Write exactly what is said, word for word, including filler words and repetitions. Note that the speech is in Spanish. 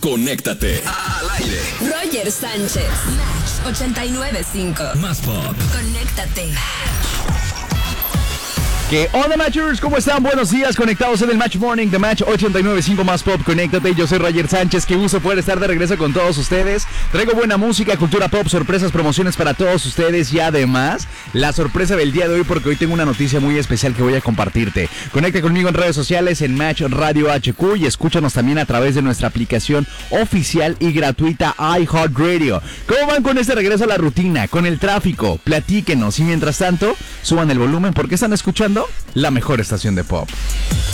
Conéctate al aire. Roger Sánchez, Match ochenta y nueve punto cinco. Más pop. Conéctate. ¿Qué onda, Matchers? ¿Cómo están? Buenos días, conectados en el Match Morning de Match ochenta y nueve punto cinco Más Pop. Conéctate, yo soy Roger Sánchez. Qué gusto poder estar de regreso con todos ustedes. Traigo buena música, cultura pop, sorpresas, promociones para todos ustedes y además la sorpresa del día de hoy, porque hoy tengo una noticia muy especial que voy a compartirte. Conecta conmigo en redes sociales en Match Radio H Q y escúchanos también a través de nuestra aplicación oficial y gratuita iHeartRadio. ¿Cómo van con este regreso a la rutina, con el tráfico? Platíquenos y mientras tanto, suban el volumen porque están escuchando la mejor estación de pop.